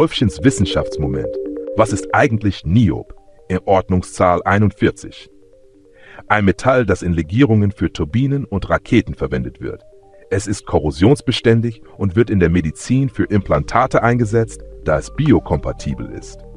Wolffchens Wissenschaftsmoment. Was ist eigentlich Niob? In Ordnungszahl 41. Ein Metall, das in Legierungen für Turbinen und Raketen verwendet wird. Es ist korrosionsbeständig und wird in der Medizin für Implantate eingesetzt, da es biokompatibel ist.